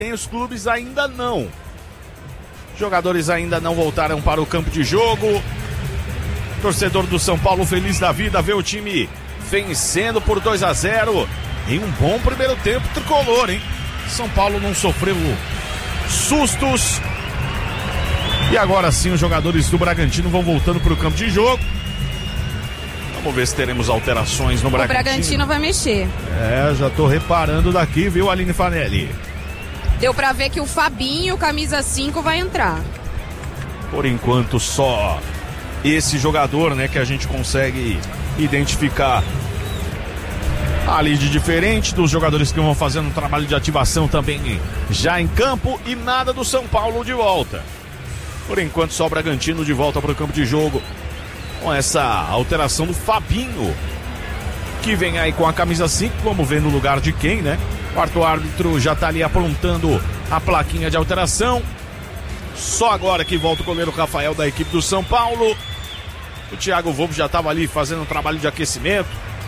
os clubes ainda não. Jogadores ainda não voltaram para o campo de jogo. Torcedor do São Paulo feliz da vida, vê o time vencendo por 2-0 em um bom primeiro tempo tricolor, hein? São Paulo não sofreu sustos. E agora sim os jogadores do Bragantino vão voltando para o campo de jogo. Vamos ver se teremos alterações no Bragantino. O Bragantino vai mexer. Já tô reparando daqui, viu, Aline Fanelli? Deu pra ver que o Fabinho, camisa 5, vai entrar. Por enquanto só esse jogador, né, que a gente consegue identificar ali de diferente dos jogadores que vão fazendo um trabalho de ativação também já em campo, e nada do São Paulo de volta. Por enquanto só o Bragantino de volta para o campo de jogo, com essa alteração do Fabinho, que vem aí com a camisa 5, vamos ver no lugar de quem, né? O quarto árbitro já tá ali aprontando a plaquinha de alteração. Só agora que volta o goleiro Rafael da equipe do São Paulo. O Thiago Volpe já estava ali fazendo um trabalho de aquecimento.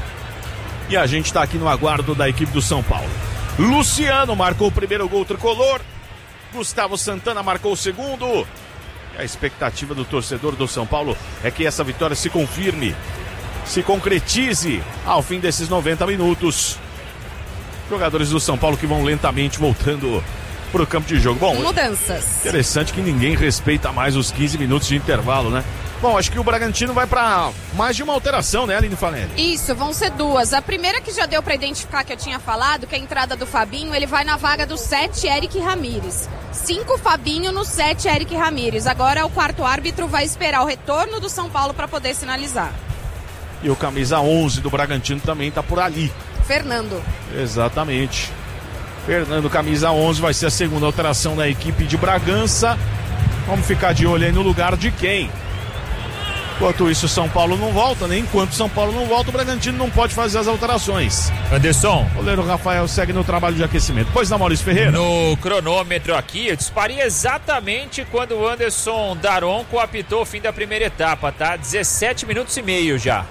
E a gente está aqui no aguardo da equipe do São Paulo. Luciano marcou o primeiro gol tricolor. Gustavo Santana marcou o segundo. E a expectativa do torcedor do São Paulo é que essa vitória se confirme, se concretize ao fim desses 90 minutos. Jogadores do São Paulo que vão lentamente voltando para o campo de jogo. Bom, mudanças. Interessante que ninguém respeita mais os 15 minutos de intervalo, né? Bom, acho que o Bragantino vai para mais de uma alteração, né, Aline Fanelli? Isso, vão ser duas. A primeira que já deu para identificar, que eu tinha falado, que é a entrada do Fabinho, ele vai na vaga do 7, Eric Ramírez. 5 Fabinho no 7, Eric Ramírez. Agora o quarto árbitro vai esperar o retorno do São Paulo para poder sinalizar. E o camisa 11 do Bragantino também tá por ali. Fernando. Exatamente. Fernando, camisa 11, vai ser a segunda alteração da equipe de Bragança. Vamos ficar de olho aí no lugar de quem. Enquanto isso, São Paulo não volta, né? Enquanto São Paulo não volta, o Bragantino não pode fazer as alterações. Anderson. O goleiro Rafael segue no trabalho de aquecimento. Pois não, Maurício Ferreira? No cronômetro aqui, eu disparei exatamente quando o Anderson Daronco apitou o fim da primeira etapa, tá? 17 minutos e meio já.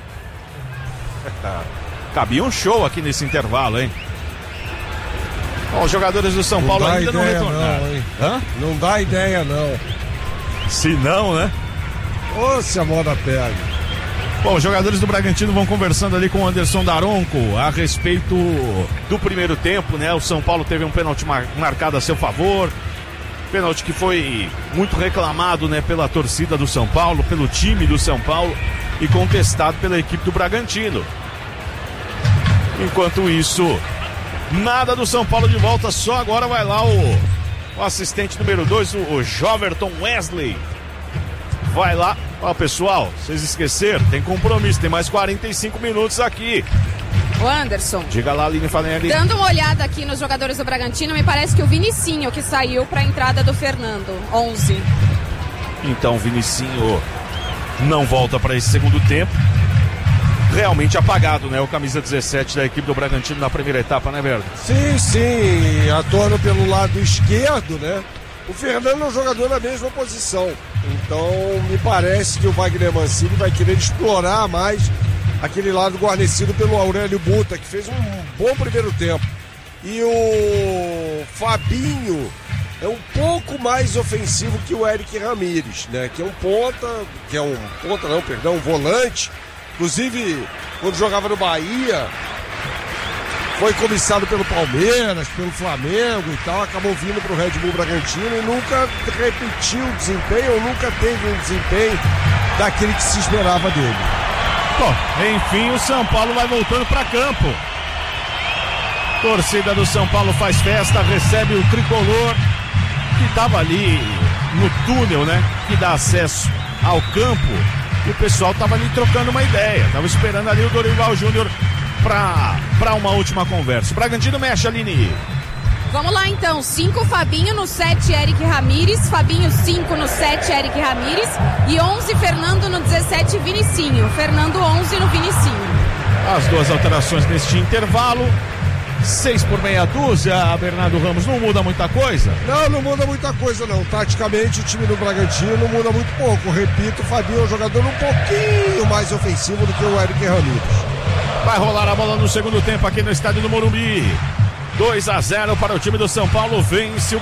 Cabia um show aqui nesse intervalo, hein? Bom, os jogadores do São Paulo ainda não retornaram. Não dá ideia, não. Se não, né? Ô, se a moda pega. Bom, os jogadores do Bragantino vão conversando ali com o Anderson Daronco a respeito do primeiro tempo, né? O São Paulo teve um pênalti marcado a seu favor. Pênalti que foi muito reclamado, né, pela torcida do São Paulo, pelo time do São Paulo e contestado pela equipe do Bragantino. Enquanto isso, nada do São Paulo de volta, só agora vai lá o assistente número 2, o Joverton Wesley. Vai lá. Ó, pessoal, vocês esqueceram, tem compromisso, tem mais 45 minutos aqui. O Anderson. Diga lá, Aline Fanelli. Dando uma olhada aqui nos jogadores do Bragantino, me parece que o Vinicinho que saiu para a entrada do Fernando, 11. Então, o Vinicinho não volta para esse segundo tempo. Realmente apagado, né? O camisa 17 da equipe do Bragantino na primeira etapa, né, Verdo? Sim, atuando pelo lado esquerdo, né? O Fernando é um jogador na mesma posição. Então, me parece que o Wagner Mancini vai querer explorar mais aquele lado guarnecido pelo Aurélio Buta, que fez um bom primeiro tempo. E o Fabinho é um pouco mais ofensivo que o Eric Ramírez, né? Que é um volante. Inclusive, quando jogava no Bahia, foi comissado pelo Palmeiras, pelo Flamengo e tal, acabou vindo para o Red Bull Bragantino e nunca repetiu o desempenho, ou nunca teve um desempenho daquele que se esperava dele. Bom, enfim, o São Paulo vai voltando para campo. Torcida do São Paulo faz festa, recebe o tricolor que estava ali no túnel, né? Que dá acesso ao campo. E o pessoal estava ali trocando uma ideia. Estava esperando ali o Dorival Júnior para uma última conversa. O Bragantino mexe, Aline. Vamos lá então, 5 Fabinho no 7, Eric Ramírez. Fabinho 5 no 7, Eric Ramírez. E 11 Fernando no 17, Vinicinho. Fernando 11 no Vinicinho. As duas alterações neste intervalo. 6 por meia dúzia, Bernardo Ramos, não muda muita coisa? Não muda muita coisa não. Taticamente o time do Bragantino muda muito pouco. Repito, o Fabinho é um jogador um pouquinho mais ofensivo do que o Eric Ramírez. Vai rolar a bola no segundo tempo aqui no estádio do Morumbi. 2-0 para o time do São Paulo, vence o